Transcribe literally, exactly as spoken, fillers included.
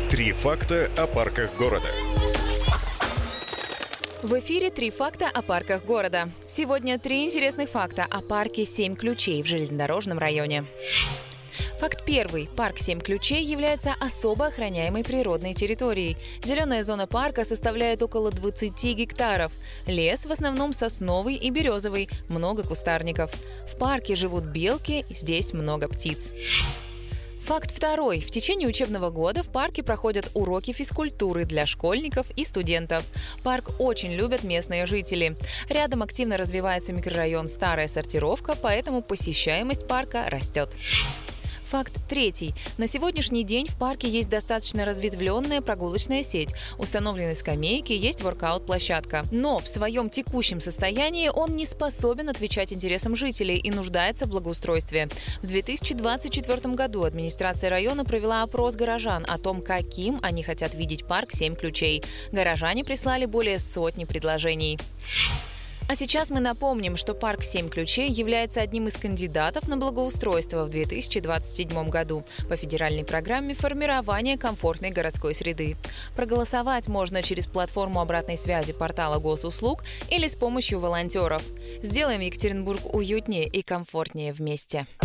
Три факта о парках города. В эфире «Три факта о парках города». Сегодня три интересных факта о парке «Семь ключей» в железнодорожном районе. Факт первый. Парк «Семь ключей» является особо охраняемой природной территорией. Зеленая зона парка составляет около двадцати гектаров. Лес в основном сосновый и березовый, много кустарников. В парке живут белки, здесь много птиц. Факт второй. В течение учебного года в парке проходят уроки физкультуры для школьников и студентов. Парк очень любят местные жители. Рядом активно развивается микрорайон «Старая сортировка», поэтому посещаемость парка растет. Факт третий. На сегодняшний день в парке есть достаточно разветвленная прогулочная сеть. Установлены скамейки, есть воркаут-площадка. Но в своем текущем состоянии он не способен отвечать интересам жителей и нуждается в благоустройстве. В две тысячи двадцать четвёртом году администрация района провела опрос горожан о том, каким они хотят видеть парк «Семь ключей». Горожане прислали более сотни предложений. А сейчас мы напомним, что парк «Семь ключей» является одним из кандидатов на благоустройство в две тысячи двадцать седьмом году по федеральной программе формирования комфортной городской среды. Проголосовать можно через платформу обратной связи портала госуслуг или с помощью волонтеров. Сделаем Екатеринбург уютнее и комфортнее вместе.